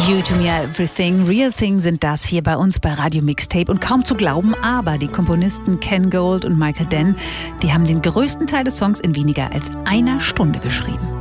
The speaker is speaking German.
You to me everything, real thing sind das hier bei uns bei Radio Mixtape und kaum zu glauben, aber die Komponisten Ken Gold und Michael Denn, die haben den größten Teil des Songs in weniger als einer Stunde geschrieben.